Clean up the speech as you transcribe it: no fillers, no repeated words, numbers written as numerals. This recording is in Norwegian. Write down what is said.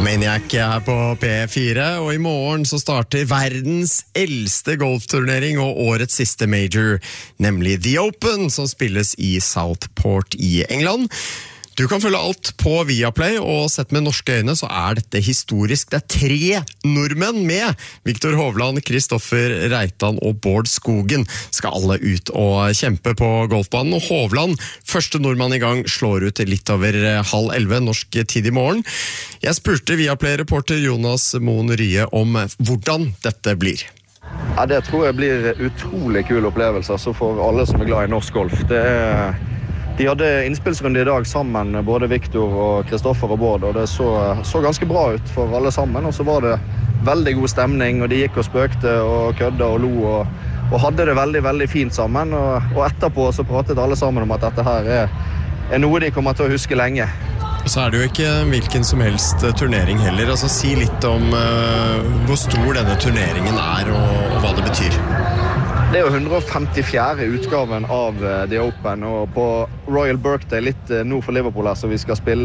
Maniac her på P4, og I morgen så starter verdens eldste golfturnering og årets siste major, nemlig The Open, som spilles I Southport I England. Du kan følge alt på Viaplay, og sett med norske øyne så dette historisk. Det 3 nordmenn med. Viktor Hovland, Kristoffer Reitan og Bård Skogen skal alle ut og kjempe på golfbanen. Og Hovland, første nordmann I gang, slår ut litt over 10:30 norsk tid I morgen. Jeg spurte Viaplay-reporter Jonas Moen Rye om hvordan dette blir. Ja, det tror jeg blir utrolig kul opplevelse altså for alle som glad I norsk golf. De hadde innspillsrunde I dag sammen, både Viktor og Kristoffer og Bård, og det så ganske bra ut for alle sammen, og så var det veldig god stemning, og de gikk og spøkte og kødde og lo, og hadde det veldig, veldig fint sammen, og etterpå så pratet alle sammen om at dette her noe de kommer til å huske lenge. Så det jo ikke hvilken som helst turnering heller, altså si litt om hvor stor denne turneringen og hva det betyr. Det jo 154. Utgaven av The Open, og på Royal Birthday litt nord for Liverpool her, så vi skal spille